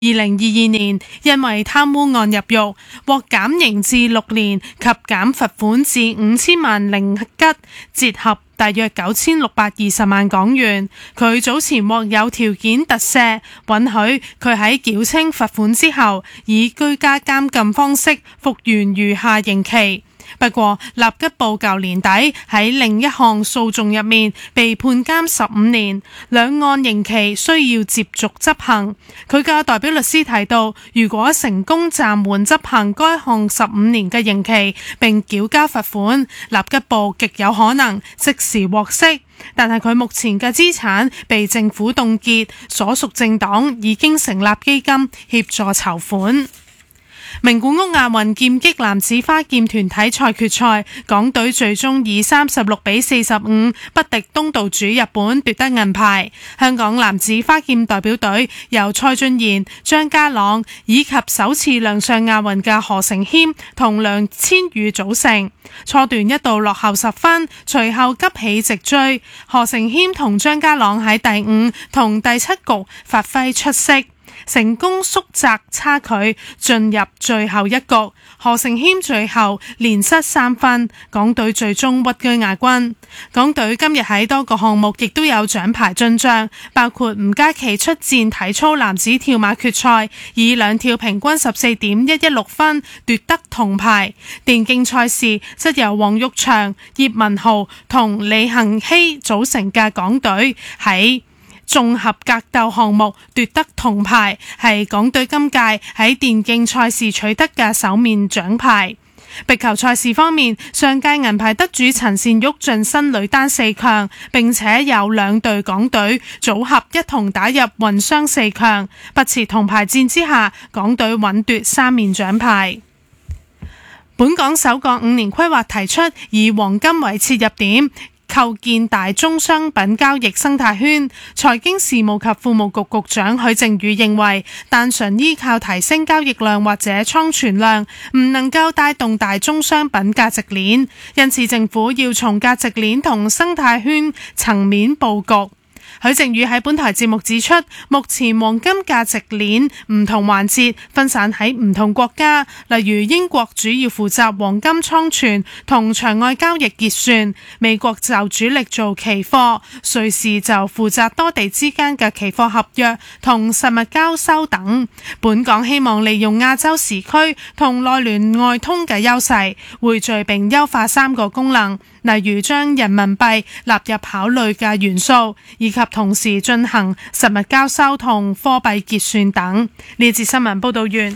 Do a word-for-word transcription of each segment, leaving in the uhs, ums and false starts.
二零二二年因為貪污案入獄，獲減刑至六年及減罰款至五千萬令吉，折合大約九千六百二十萬港元。佢早前獲有條件特赦，允許佢喺繳清罰款之後，以居家監禁方式服完餘下刑期。不過，納吉布舊年底喺另一項訴訟入面被判監十五年，兩案刑期需要接續執行。佢嘅代表律師提到，如果成功暫緩執行該項十五年嘅刑期並繳交罰款，納吉布極有可能即時獲釋。但係佢目前嘅資產被政府凍結，所屬政黨已經成立基金協助籌款。名古屋亞運劍擊男子花劍團體賽決賽，港隊最終以三十六比四十五不敵東道主日本，奪得銀牌。香港男子花劍代表隊由蔡俊賢、張家朗以及首次亮相亞運嘅何成謙同梁千羽組成。初段一度落後十分，隨後急起直追。何成謙同張家朗喺第五同第七局發揮出色，成功縮窄差距，進入最後一局。何成謙最後連失三分，港隊最終屈居亞軍。港隊今日喺多個項目亦都有獎牌進賬，包括吳嘉琪出戰體操男子跳馬決賽，以兩跳平均十四點一一六分奪得銅牌。電競賽事則由黃玉祥、葉文豪同李恒希組成嘅港隊喺綜合格鬥項目奪得銅牌，係港隊今屆喺電競賽事取得嘅首面獎牌。壁球賽事方面，上屆銀牌得主陳善玉晉身女單四強，並且有兩隊港隊組合一同打入混雙四強。不設銅牌戰之下，港隊穩奪三面獎牌。本港首個五年規劃提出以黃金為切入點，構建大宗商品交易生態圈。財經事務及庫務局局長許正宇認為，單純依靠提升交易量或者倉存量，唔能夠帶動大宗商品價值鏈，因此政府要從價值鏈同生態圈層面佈局。許正宇喺本台節目指出，目前黃金價值鏈唔同環節分散喺唔同國家，例如英國主要負責黃金倉存同場外交易結算，美國就主力做期貨，瑞士就負責多地之間嘅期貨合約同實物交收等。本港希望利用亞洲時區同內聯外通嘅優勢，匯聚並優化三個功能，例如將人民幣納入考慮嘅元素，以及同時進行實物交收同貨幣結算等。呢節新聞報道完。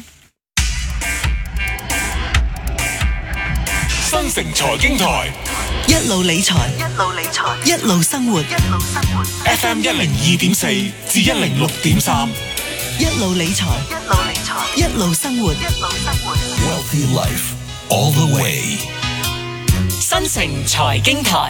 新城財經台一路理財，一路理財，一路生活，一路生活。 F M 一零二點四至一零六點三， 一路理財，一路理財，一路生活，一路生活。 Wealthy Life all the way。 新城財經台，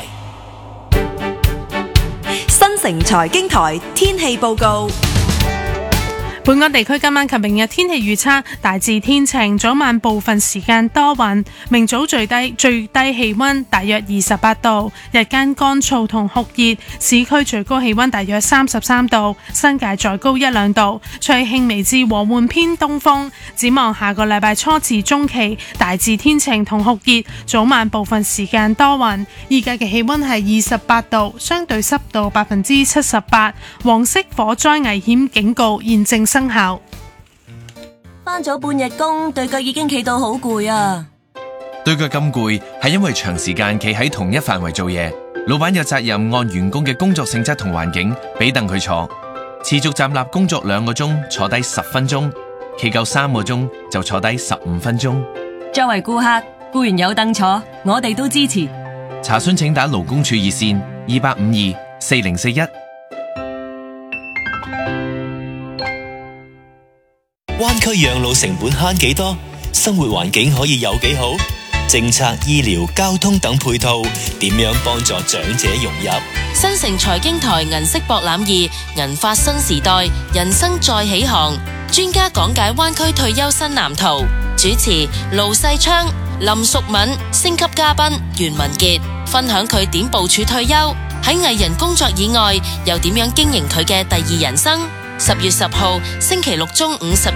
新城財經台天氣報告。 本港地區今晚及明日天氣預測大致天晴，早晚部分時間多雲，明早最低最低氣溫大約二十八度，日間乾燥同酷熱，市區最高氣溫大約三十三度，新界再高一兩度，吹輕微至和緩偏東風。展望下個禮拜初至中期大致天晴同酷熱，早晚部分時間多雲。依家嘅氣溫係二十八度，相對濕度百分之七十八，黃色火災危險警告現正生效。 返咗半日工，對腳已經企到好攰啊！ 對腳咁攰係因為長時間企喺同一範圍做嘢，老闆有責任按員工嘅工作性質同環境俾凳佢坐，持續站立工作兩個鐘，坐低十分鐘，企夠三個鐘就坐低十五分鐘。 作為顧客，固然有凳坐，我哋都支持。 查詢請打勞工處熱線二八五二四零四一。 灣區養老成本慳幾多？生活環境可以有幾好？政策、醫療、交通等配套點樣幫助長者融入？ 新城財經台銀色博覽二，銀髮新時代，人生再起航。專家講解灣區退休新藍圖。主持盧世昌、林淑敏，星級嘉賓袁文傑，分享佢點部署退休，喺藝人工作以外又點樣經營佢嘅第二人生。 十月十號星期六中午十